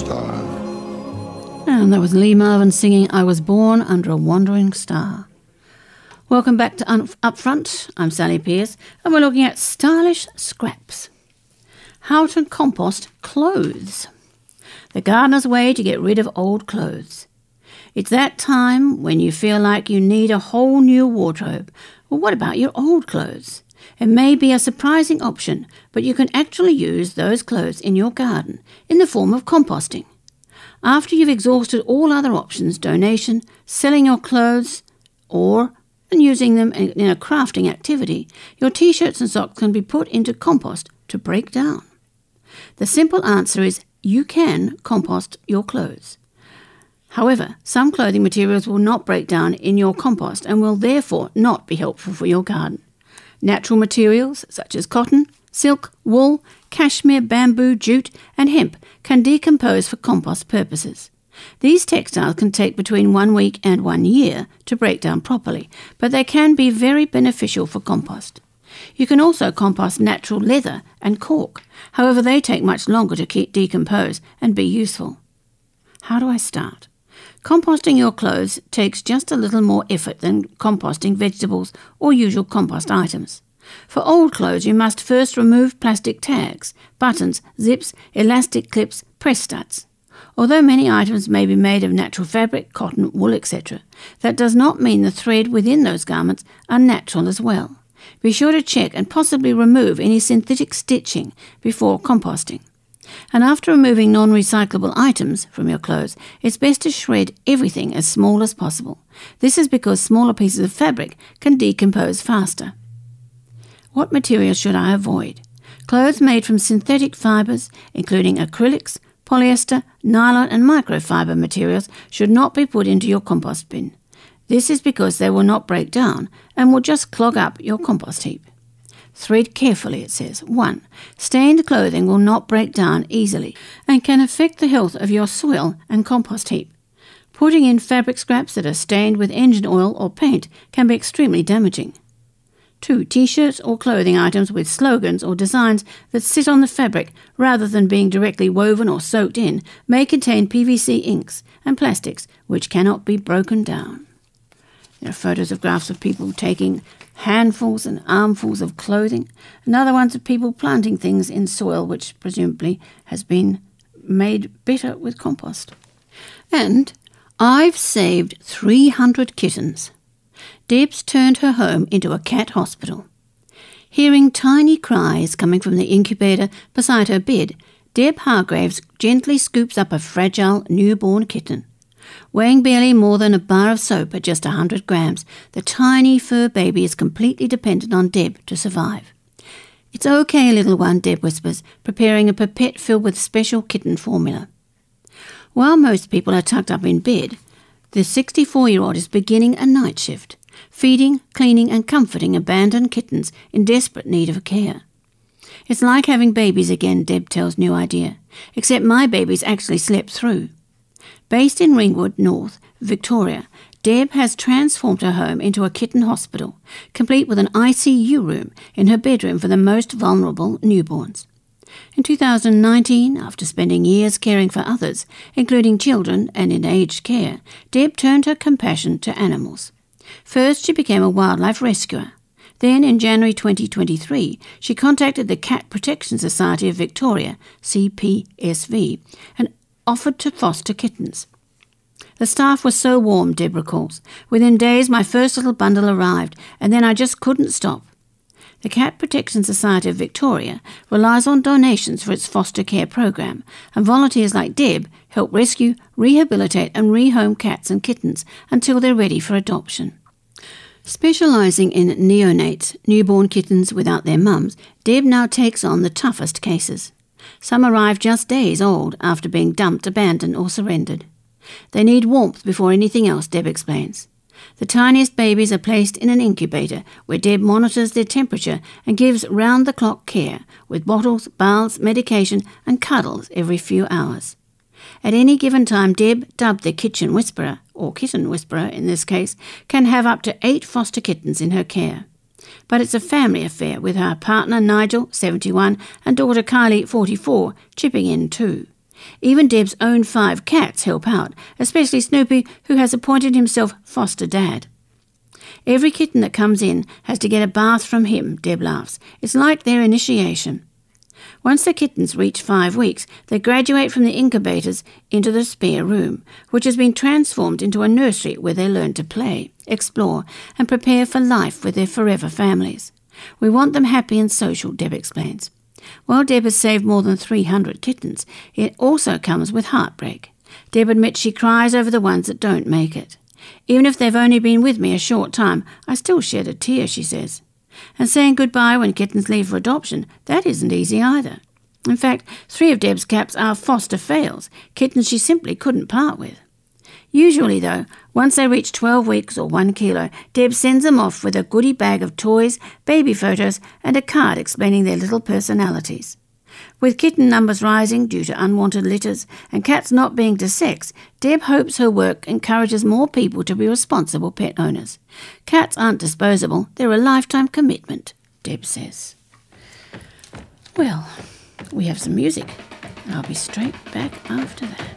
star. And that was Lee Marvin singing I Was Born Under a Wandering Star. Welcome back to Up Front. I'm Sally Pierce and we're looking at stylish scraps. How to compost clothes. The gardener's way to get rid of old clothes. It's that time when you feel like you need a whole new wardrobe. Well, what about your old clothes? It may be a surprising option, but you can actually use those clothes in your garden in the form of composting. After you've exhausted all other options, donation, selling your clothes, and using them in a crafting activity, your t-shirts and socks can be put into compost to break down. The simple answer is you can compost your clothes. However, some clothing materials will not break down in your compost and will therefore not be helpful for your garden. Natural materials such as cotton, silk, wool, cashmere, bamboo, jute and hemp can decompose for compost purposes. These textiles can take between 1 week and 1 year to break down properly, but they can be very beneficial for compost. You can also compost natural leather and cork. However, they take much longer to decompose and be useful. How do I start? Composting your clothes takes just a little more effort than composting vegetables or usual compost items. For old clothes, you must first remove plastic tags, buttons, zips, elastic clips, press studs. Although many items may be made of natural fabric, cotton, wool, etc., that does not mean the thread within those garments are natural as well. Be sure to check and possibly remove any synthetic stitching before composting. And after removing non-recyclable items from your clothes, it's best to shred everything as small as possible. This is because smaller pieces of fabric can decompose faster. What materials should I avoid? Clothes made from synthetic fibres, including acrylics, polyester, nylon and microfiber materials should not be put into your compost bin. This is because they will not break down and will just clog up your compost heap. Thread carefully, it says. 1. Stained clothing will not break down easily and can affect the health of your soil and compost heap. Putting in fabric scraps that are stained with engine oil or paint can be extremely damaging. 2. T-shirts or clothing items with slogans or designs that sit on the fabric rather than being directly woven or soaked in may contain PVC inks and plastics which cannot be broken down. There are photographs of people taking handfuls and armfuls of clothing, and other ones of people planting things in soil which presumably has been made better with compost. And I've saved 300 kittens. Deb's turned her home into a cat hospital. Hearing tiny cries coming from the incubator beside her bed, Deb Hargraves gently scoops up a fragile newborn kitten. Weighing barely more than a bar of soap at just 100 grams, the tiny fur baby is completely dependent on Deb to survive. "It's okay, little one," Deb whispers, preparing a pipette filled with special kitten formula. While most people are tucked up in bed, the 64-year-old is beginning a night shift, feeding, cleaning and comforting abandoned kittens in desperate need of care. "It's like having babies again," Deb tells New Idea, "except my babies actually slept through." Based in Ringwood North, Victoria, Deb has transformed her home into a kitten hospital, complete with an ICU room in her bedroom for the most vulnerable newborns. In 2019, after spending years caring for others, including children and in aged care, Deb turned her compassion to animals. First, she became a wildlife rescuer. Then, in January 2023, she contacted the Cat Protection Society of Victoria, CPSV, and offered to foster kittens. "The staff was so warm," Deb recalls. "Within days my first little bundle arrived, and then I just couldn't stop." The Cat Protection Society of Victoria relies on donations for its foster care program, and volunteers like Deb help rescue, rehabilitate and rehome cats and kittens until they're ready for adoption. Specialising in neonates, newborn kittens without their mums, Deb now takes on the toughest cases. Some arrive just days old after being dumped, abandoned or surrendered. They need warmth before anything else, Deb explains. The tiniest babies are placed in an incubator where Deb monitors their temperature and gives round-the-clock care with bottles, baths, medication and cuddles every few hours. At any given time, Deb, dubbed the Kitchen Whisperer, or Kitten Whisperer in this case, can have up to 8 foster kittens in her care. But it's a family affair with her partner Nigel, 71, and daughter Kylie, 44, chipping in too. Even Deb's own 5 cats help out, especially Snoopy, who has appointed himself foster dad. Every kitten that comes in has to get a bath from him, Deb laughs. It's like their initiation. Once the kittens reach 5 weeks, they graduate from the incubators into the spare room, which has been transformed into a nursery where they learn to play, explore, and prepare for life with their forever families. We want them happy and social, Deb explains. While Deb has saved more than 300 kittens, it also comes with heartbreak. Deb admits she cries over the ones that don't make it. Even if they've only been with me a short time, I still shed a tear, she says. And saying goodbye when kittens leave for adoption, that isn't easy either. In fact, 3 of Deb's cats are foster fails, kittens she simply couldn't part with. Usually, though, once they reach 12 weeks or 1 kilo, Deb sends them off with a goodie bag of toys, baby photos, and a card explaining their little personalities. With kitten numbers rising due to unwanted litters and cats not being to sex, Deb hopes her work encourages more people to be responsible pet owners. Cats aren't disposable, they're a lifetime commitment, Deb says. Well, we have some music. I'll be straight back after that.